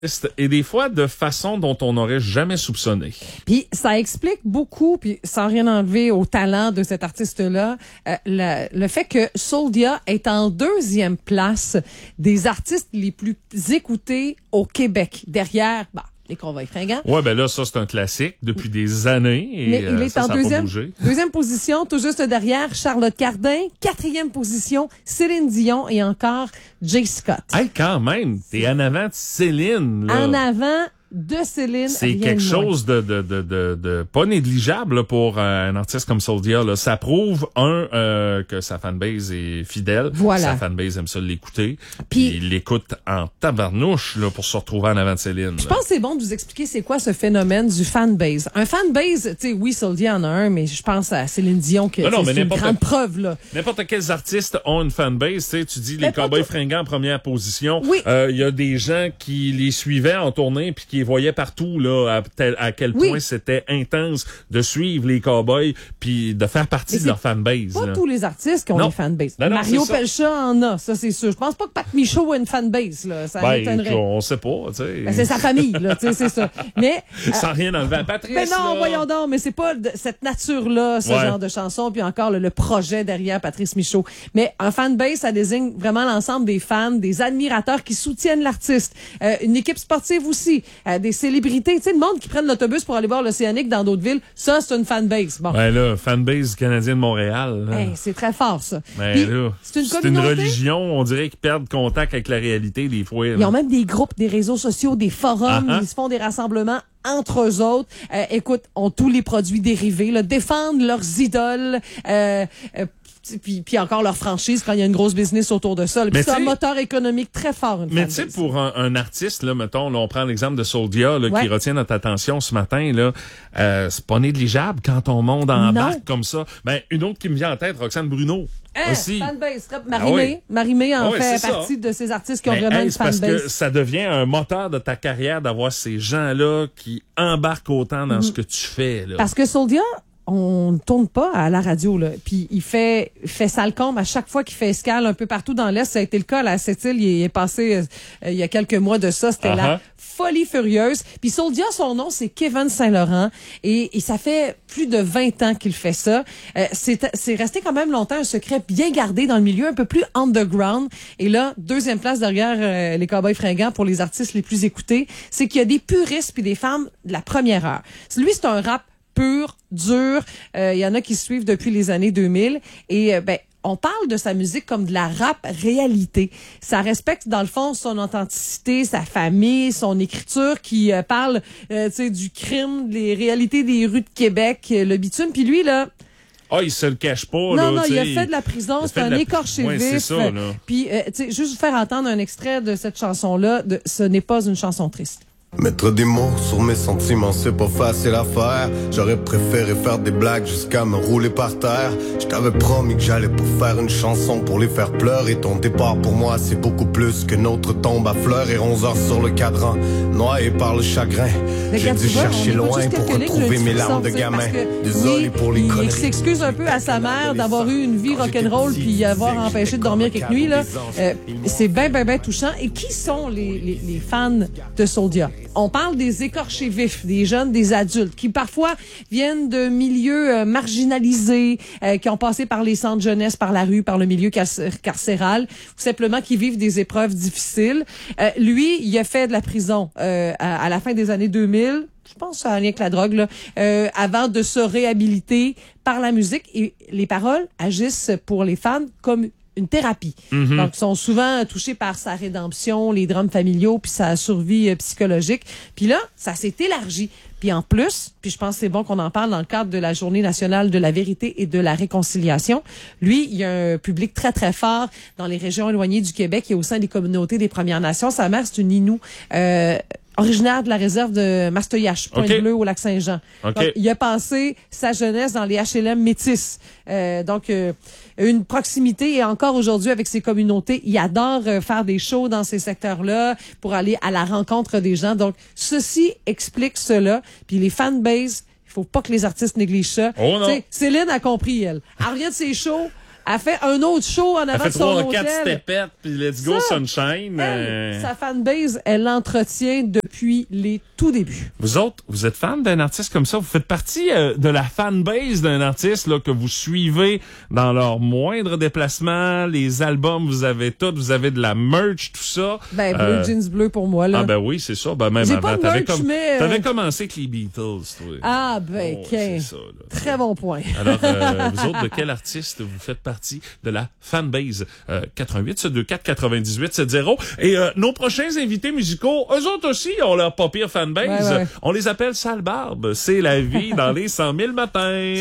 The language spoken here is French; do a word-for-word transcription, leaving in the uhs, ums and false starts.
et des fois de façon dont on n'aurait jamais soupçonné. Puis ça explique beaucoup, puis sans rien enlever au talent de cet artiste-là, euh, le, le fait que Souldia est en deuxième place des artistes les plus écoutés au Québec, derrière bah, les Convois fringants. Ouais, ben là, ça, c'est un classique depuis des années. Et, Mais il est euh, ça, en ça deuxième, a deuxième position, tout juste derrière Charlotte Cardin. Quatrième position, Céline Dion et encore Jay Scott. Hey, quand même, t'es en avant de Céline. Là. En avant de Céline. C'est quelque de chose de, de, de, de, de pas négligeable là, pour euh, un artiste comme Souldia. Là. Ça prouve, un, euh, que sa fanbase est fidèle. Voilà. Sa fanbase aime ça l'écouter. Puis il l'écoute en tabarnouche là, pour se retrouver en avant de Céline. Je pense que c'est bon de vous expliquer c'est quoi ce phénomène du fanbase. Un fanbase, tu sais, oui, Souldia en a un, mais je pense à Céline Dion que non, non, c'est une grande preuve. Là. N'importe quels artistes ont une fanbase. Tu sais, tu dis les Mais Cowboys tout... fringants en première position. Oui. Il euh, y a des gens qui les suivaient en tournée puis qui les voyaient partout. Là, à, tel, à quel point oui. c'était intense de suivre les Cowboys puis de faire partie de leur fanbase. Pas là. tous les artistes qui ont non. une fanbase. Non, non, Mario Pelcha en a, ça c'est sûr. Je pense pas que Pat Michaud a une fanbase. Là. Ça ben, m'étonnerait. On sait pas. Tu sais. Ben, c'est sa famille, là, tu sais, c'est ça. Mais euh, sans rien enlever à Patrice. Mais non, là. voyons donc, mais c'est pas de cette nature-là, ce ouais. genre de chanson, puis encore le, le projet derrière Patrice Michaud. Mais un fanbase, ça désigne vraiment l'ensemble des fans, des admirateurs qui soutiennent l'artiste, euh, une équipe sportive aussi, euh, des célébrités, tu sais, le monde qui prennent l'autobus pour aller voir l'Océanique dans d'autres villes, ça, c'est une fanbase. Bon. Ouais, là, fanbase canadien de Montréal. Hey, c'est très fort, ça. Ben, Puis, là, c'est une, c'est une religion, on dirait qu'ils perdent contact avec la réalité des fois. Là. Ils ont même des groupes, des réseaux sociaux, des forums, uh-huh. ils se font des rassemblements entre eux autres. Euh, écoute, ont tous les produits dérivés, là, défendent leurs idoles, euh, euh, Puis, puis encore leur franchise quand il y a une grosse business autour de ça. Puis c'est un moteur économique très fort. Une mais tu sais, pour un, un artiste, là, mettons, là, on prend l'exemple de Souldia là, ouais. qui retient notre attention ce matin. Là, euh, c'est pas négligeable quand on monte en barque comme ça. Ben une autre qui me vient en tête, Roxane Bruno. Hein, aussi. Fanbase. Marie-Mé. Ah oui. Marie-Mé en ah oui, fait partie ça. de ces artistes qui ont mais vraiment hey, une fanbase. Parce que ça devient un moteur de ta carrière d'avoir ces gens-là qui embarquent autant dans mm. ce que tu fais. Là. Parce que Souldia, on ne tourne pas à la radio, là. Puis il fait, fait sale-combe à chaque fois qu'il fait escale un peu partout dans l'Est. Ça a été le cas à la Sept-Îles. Il est passé euh, il y a quelques mois de ça. C'était uh-huh. la folie furieuse. Puis Souldia, son nom, c'est Kevin Saint-Laurent. Et, et ça fait plus de vingt ans qu'il fait ça. Euh, c'est, c'est resté quand même longtemps un secret bien gardé dans le milieu, un peu plus underground. Et là, deuxième place derrière euh, les Cowboys fringants pour les artistes les plus écoutés, c'est qu'il y a des puristes puis des femmes de la première heure. Lui, c'est un rap pur, dur. Il euh, y en a qui suivent depuis les années deux mille. Et euh, ben, on parle de sa musique comme de la rap réalité. Ça respecte, dans le fond, son authenticité, sa famille, son écriture qui euh, parle euh, tu sais, du crime, des réalités des rues de Québec, le bitume. Puis lui, là... Ah, oh, il se le cache pas, non, là. Non, non, il a il fait de la prison, c'est un la... écorché ouais, vif. C'est ça, là. Puis, euh, tu sais, juste vous faire entendre un extrait de cette chanson-là, de Ce n'est pas une chanson triste. Mettre des mots sur mes sentiments, c'est pas facile à faire. J'aurais préféré faire des blagues jusqu'à me rouler par terre. Je t'avais promis que j'allais pas faire une chanson pour les faire pleurer. Ton départ pour moi, c'est beaucoup plus que notre tombe à fleurs. Et onze heures sur le cadran, noyé par le chagrin. J'ai dû chercher loin pour retrouver mes larmes de gamin. Désolé pour les conneries. Il s'excuse un peu à sa mère d'avoir eu une vie rock'n'roll puis avoir empêché de dormir quelques nuits, là. Euh, c'est bien, bien, bien touchant. Et qui sont les, les, les fans de Souldia? On parle des écorchés vifs, des jeunes, des adultes, qui parfois viennent de milieux euh, marginalisés, euh, qui ont passé par les centres jeunesse, par la rue, par le milieu car- carcéral, ou simplement qui vivent des épreuves difficiles. Euh, lui, il a fait de la prison euh, à, à la fin des années deux mille. Je pense que ça a un lien avec la drogue, là, euh, avant de se réhabiliter par la musique. Et les paroles agissent pour les fans comme une thérapie. Mm-hmm. Donc, ils sont souvent touchés par sa rédemption, les drames familiaux, puis sa survie euh, psychologique. Puis là, ça s'est élargi. Puis en plus, puis je pense que c'est bon qu'on en parle dans le cadre de la Journée nationale de la vérité et de la réconciliation. Lui, il y a un public très, très fort dans les régions éloignées du Québec et au sein des communautés des Premières Nations. Sa mère, c'est une Inou, euh, originaire de la réserve de Mastoyache, Pointe-Bleue, okay. au Lac-Saint-Jean. Okay. Donc, il a passé sa jeunesse dans les H L M métis. Euh, donc, euh, une proximité et encore aujourd'hui avec ses communautés. Il adore euh, faire des shows dans ces secteurs-là pour aller à la rencontre des gens. Donc, ceci explique cela. Puis les fanbases, il faut pas que les artistes négligent ça. Oh non. T'sais, Céline a compris, elle. Elle revient de ses shows. Elle fait un autre show en avant de son hôtel. Elle fait trois, quatre stepettes, puis let's go ça, Sunshine. Elle, euh... sa fanbase, elle l'entretient depuis les tout débuts. Vous autres, vous êtes fan d'un artiste comme ça? Vous faites partie euh, de la fanbase d'un artiste là que vous suivez dans leurs moindres déplacements, les albums, vous avez tout, vous avez de la merch, tout ça. Ben, bleu, euh... jeans bleu pour moi, là. Ah ben oui, c'est ça. Ben même J'ai avant, pas de t'avais, merch, com... mais, euh... t'avais commencé avec les Beatles, toi. Ah ben, oh, c'est ça, là. Très bon point. Alors, euh, vous autres, de quel artiste vous faites partie de la fanbase? Euh, quatre un huit, sept deux quatre, quatre-vingt-dix-huit, sept zéro. Et euh, nos prochains invités musicaux, eux autres aussi ont leur pas pire fanbase. Ouais, ouais. On les appelle Sale Barbe. C'est la vie dans les cent mille matins.